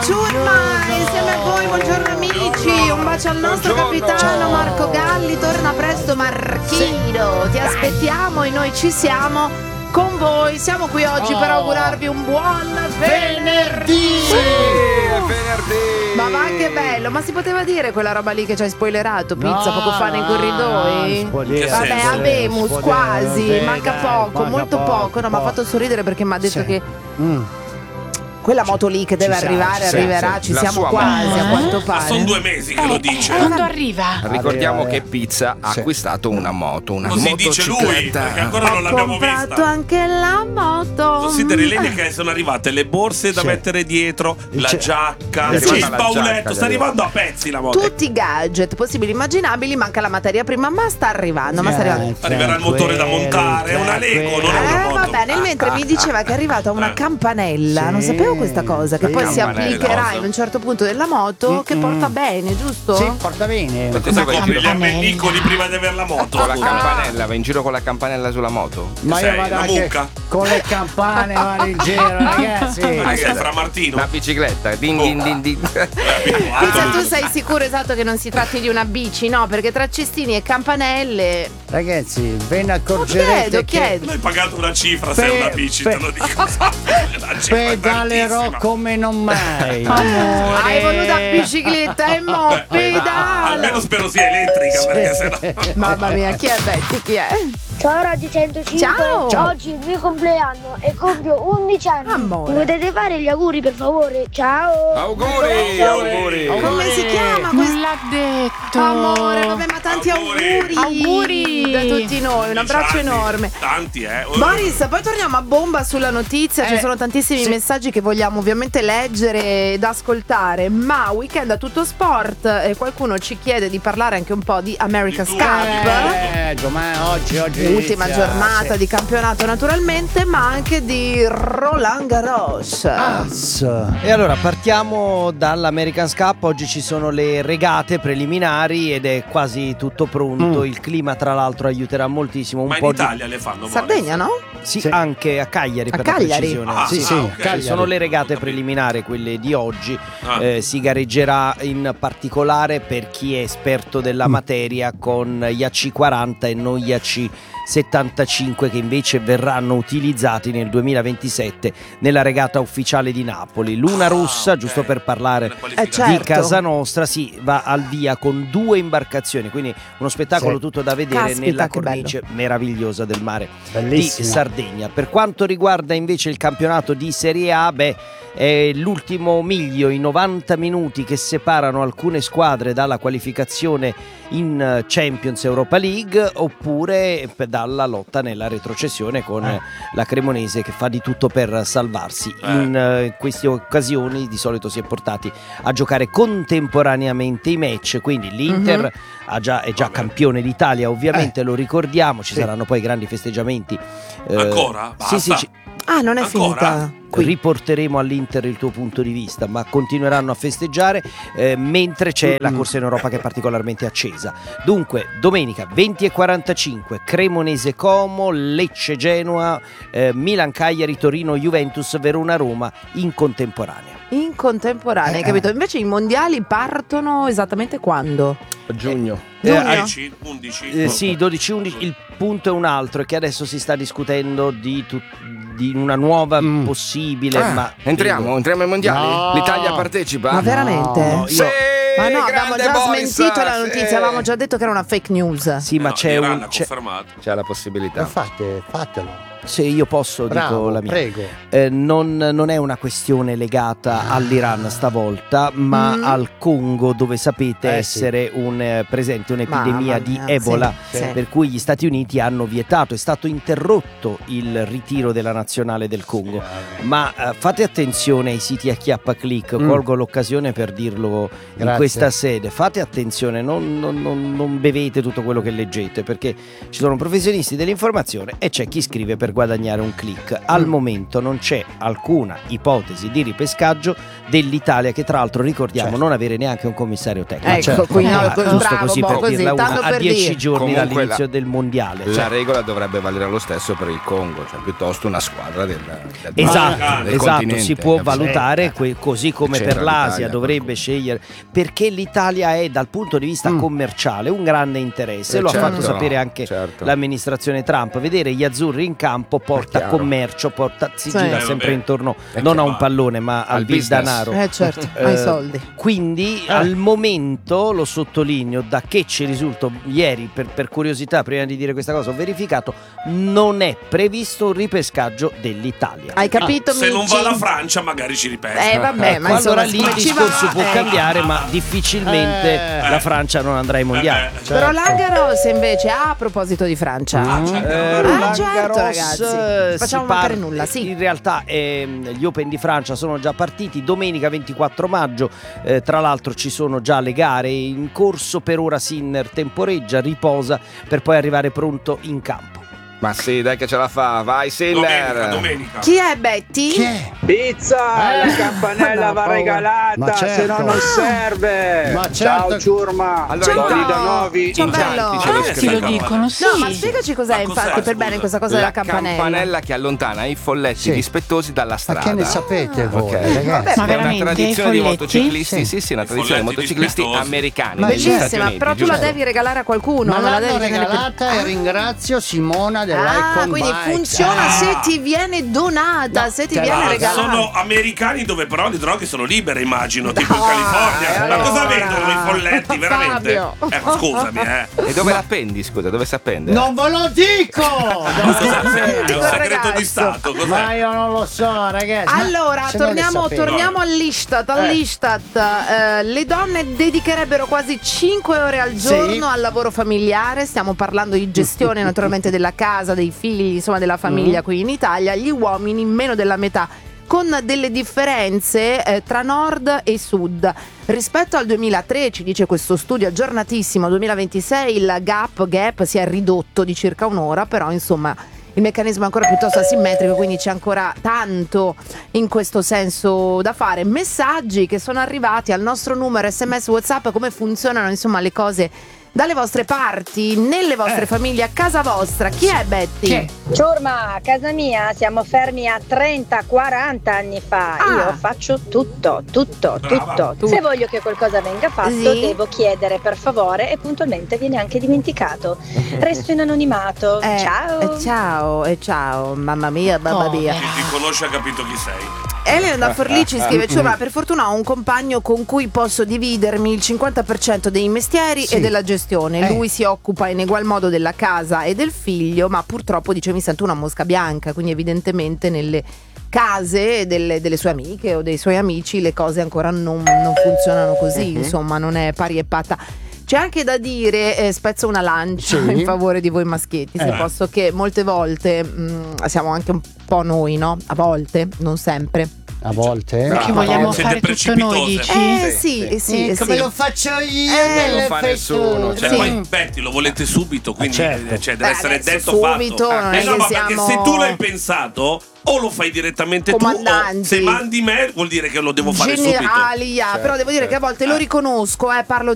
ciurma, insieme a voi, buongiorno amici, un bacio al nostro capitano Marco Galli, torna presto Marchino, ti aspettiamo e noi ci siamo con voi, siamo qui oggi per augurarvi un buon venerdì! Sì, è venerdì! Ma va anche bello, ma si poteva dire quella roba lì che ci hai spoilerato, pizza, poco fa nei corridoi? Vabbè, Abemus, quasi, manca poco, molto poco, no, mi ha fatto sorridere perché mi ha detto che... quella moto lì che deve arrivare arriverà, ci siamo quasi a quanto pare. Sono 2 mesi che lo dice. Quando arriva? Ricordiamo che Pizza ha acquistato una moto, una Così motocicletta. dice lui, perché ancora non l'abbiamo comprato vista. anche la moto. Consideri Lene che sono arrivate le borse da mettere dietro, la giacca, È arrivata il la bauletto, giacca, sta arrivando a pezzi la moto. Tutti i gadget possibili e immaginabili, manca la materia prima, ma sta arrivando, Arriverà il motore da montare, è una Lego, non è una moto. va bene, mentre mi diceva che è arrivata una campanella, non sapevo questa cosa, che poi si applicherà in un certo punto della moto che porta bene, giusto? Sì, porta bene. Ma cosa compri gli ammenicoli prima di avere la moto? Con la campanella, va in giro con la campanella sulla moto? Ma io Sei vado una anche mucca? con le campane, vado in giro, ragazzi. Che sei Fra Martino? Una bicicletta, din din din din. Pizza, tu sei sicuro esatto che non si tratti di una bici, no? Perché tra cestini e campanelle. Ragazzi, ve ne accorgerete chiedo. L'hai pagato una cifra se è una bici, te lo dico. Una cifra pedalerò tantissima. come non mai. Hai voluto la bicicletta e mo pedala. Almeno spero sia elettrica, perché sennò. Mamma mia, chi è Betty? Chi è? Ciao Radio 105, Ciao. oggi è il mio compleanno e compio 11 anni. Amore. Mi potete fare gli auguri per favore? Ciao! Auguri, auguri. Come si chiama Non questo? l'ha detto. Amore, vabbè, ma tanti auguri. Auguri. Da tutti noi, un abbraccio Tanti, enorme. Tanti, Boris, poi torniamo a bomba sulla notizia, ci sono tantissimi messaggi che vogliamo ovviamente leggere ed ascoltare, ma weekend a tutto sport e qualcuno ci chiede di parlare anche un po' di America's Cup. Ma oggi Ultima inizia, giornata sì. di campionato naturalmente, ma anche di Roland Garros. E allora partiamo dall'American Cup. Oggi ci sono le regate preliminari ed è quasi tutto pronto. Il clima tra l'altro aiuterà moltissimo. Un Ma in po' Italia le fanno? Sardegna, no? Sì, Sì. anche a Cagliari A per Cagliari? la precisione. Ah, Sì, sì, ok. Cagliari. Sono le regate preliminari, quelle di oggi. Ah. Si gareggerà in particolare per chi è esperto della materia con gli AC40 e non gli AC75 che invece verranno utilizzati nel 2027 nella regata ufficiale di Napoli. Luna Rossa, ok. giusto per parlare certo. di Casa Nostra, va al via con 2 imbarcazioni, quindi uno spettacolo Sì. tutto da vedere Caspita, nella che cornice meravigliosa del mare Bellissimo. di Sardegna. Per quanto riguarda invece il campionato di Serie A, è l'ultimo miglio, i 90 minuti che separano alcune squadre dalla qualificazione in Champions Europa League oppure dalla lotta nella retrocessione con la Cremonese che fa di tutto per salvarsi. In queste occasioni di solito si è portati a giocare contemporaneamente i match, quindi l'Inter è già campione d'Italia, ovviamente lo ricordiamo, ci saranno poi grandi festeggiamenti. Ancora? Basta? Sì. Ah, non è Ancora? finita qui. Riporteremo all'Inter il tuo punto di vista, ma continueranno a festeggiare mentre c'è la corsa in Europa che è particolarmente accesa. Dunque, domenica 20:45 Cremonese Como, Lecce Genoa, Milan Cagliari, Torino Juventus, Verona Roma in contemporanea. In contemporanea, hai capito? Invece i mondiali partono esattamente quando? A giugno. 10, 11? Sì, 12-11. Il punto è un altro, è che adesso si sta discutendo di una nuova possibile. Ma Entriamo ai mondiali? No. L'Italia partecipa? Ma veramente? No, Sì, Ma no, abbiamo grande già Boris, smentito la notizia, sì. avevamo già detto che era una fake news. Sì, ma No, c'è l'Iran un. ha c'è- confermato. C'è la possibilità. Fatelo. Se io posso, Bravo, dico la mia. prego. Non è una questione legata all'Iran stavolta, ma al Congo, dove sapete Sì. essere presente un'epidemia Mamma di mia, Ebola, sì, sì. per cui gli Stati Uniti hanno vietato, è stato interrotto il ritiro della nazionale del Congo. Ma fate attenzione ai siti a chiappa click, colgo l'occasione per dirlo in Grazie. questa sede. Fate attenzione, non bevete tutto quello che leggete, perché ci sono professionisti dell'informazione e c'è chi scrive per guadagnare un click. Al momento non c'è alcuna ipotesi di ripescaggio dell'Italia, che tra l'altro ricordiamo non avere neanche un commissario tecnico. Ecco, quindi giusto bravo, così un po' per così, dirla una, tanto a per 10 dire. giorni Comunque dall'inizio del mondiale. La regola dovrebbe valere lo stesso per il Congo, cioè piuttosto una squadra del Esatto, continente, si può capito? valutare così come per C'entra l'Asia l'Italia, dovrebbe scegliere, perché l'Italia è dal punto di vista commerciale un grande interesse, lo ha certo, fatto sapere anche l'amministrazione Trump. Vedere gli azzurri in campo porta commercio, si gira sempre intorno non a un pallone ma al denaro. Certo, ai soldi. Quindi al momento, lo sottolineo, da che ci risulta ieri, per curiosità, prima di dire questa cosa ho verificato, non è previsto un ripescaggio dell'Italia. Hai capito, Se non Mici? va la Francia magari ci ripesca. Vabbè, ma allora insomma, lì il come ci discorso va? può cambiare, ma difficilmente la Francia non andrà ai mondiali. Però Langaros invece, a proposito di Francia, certo, ragazzi, facciamo mancare nulla, sì. In realtà gli Open di Francia sono già partiti domenica 24 maggio, tra l'altro ci sono già le gare in corso. Per ora Sinner temporeggia, riposa per poi arrivare pronto in campo. Ma sì, dai che ce la fa, vai Sinner. Domenica. Chi è Betty? Chi è? Pizza, la campanella va regalata, Ma certo. se no non serve. Ma Ciao certo. ciurma. Allora, Ciao da Novi. Ciao, bello. Sì, lo dicono, sì. No, ma spiegaci cos'è, Ma infatti, cos'è, per bene scusa? questa cosa la della campanella. che allontana i folletti Sì. dispettosi dalla Ma strada. che ne sapete voi, Ok. ragazzi? Ma È una veramente, tradizione i di folletti? motociclisti, sì, una tradizione di folletti motociclisti dispettosi. americani Ma negli Stati Bellissima, Uniti, però tu la giusto? devi regalare a qualcuno. Ma non la l'hanno devi tenere per- regalata e ringrazio Simona dell'Icon quindi Bike. funziona se ti viene donata, No, se ti te viene la- regalata. Sono americani dove però le droghe sono libere, immagino, tipo in No, California. allora. Ma cosa vendono i folletti, veramente? Fabio. Scusami, E dove la appendi, scusa? Dove si appende? Non ve lo dico! Ma cosa è? È un quel segreto ragazzo. di Stato, Ma cos'è? io non lo so, ragazzi. Allora, Ma se non le sapete. torniamo all'Istat. Le donne dedicherebbero quasi 5 ore al giorno Sì. al lavoro familiare. Stiamo parlando di gestione naturalmente della casa, dei figli, insomma della famiglia qui in Italia. Gli uomini meno della metà, con delle differenze tra nord e sud. Rispetto al 2003, ci dice questo studio aggiornatissimo, 2026 il gap si è ridotto di circa un'ora, però insomma il meccanismo è ancora piuttosto asimmetrico, quindi c'è ancora tanto in questo senso da fare. Messaggi che sono arrivati al nostro numero SMS WhatsApp, come funzionano insomma le cose dalle vostre parti, nelle vostre famiglie, a casa vostra. Chi è Betty? Chi è? Ciurma, a casa mia siamo fermi a 30-40 anni fa. Ah. Io faccio tutto. Brava. Se voglio che qualcosa venga fatto, Sì. devo chiedere per favore e puntualmente viene anche dimenticato. Resto in anonimato. Ciao. Ciao, mamma mia, babba mia. Chi ti conosce ha capito chi sei. Elena da Forlì ci scrive: Ciurma, per fortuna ho un compagno con cui posso dividermi il 50% dei mestieri Sì. e della gestione. Lui si occupa in egual modo della casa e del figlio, ma purtroppo dice mi sento una mosca bianca, quindi evidentemente nelle case delle sue amiche o dei suoi amici le cose ancora non funzionano così, insomma non è pari e patta. C'è anche da dire, spezzo una lancia Sì. in favore di voi maschietti, se posso, che molte volte siamo anche un po' noi, no? A volte, non sempre. A volte. Perché Brava. vogliamo Siete fare tutto noi, precipitose. dici? Sì. Come lo faccio io? Non fa nessuno, Cioè, Sì. poi Betty lo volete subito, quindi certo. cioè, deve essere adesso detto subito, fatto. non è No, che ma perché siamo se tu l'hai pensato, o lo fai direttamente tu, o comandanti. se mandi me vuol dire che lo devo fare subito. Generali, però devo dire che a volte lo riconosco, parlo